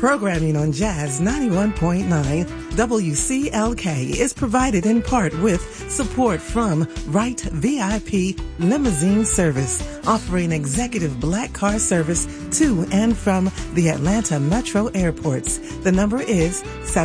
Programming on Jazz 91.9 WCLK is provided in part with support from Wright VIP Limousine Service, offering executive black car service to and from the Atlanta Metro airports. The number is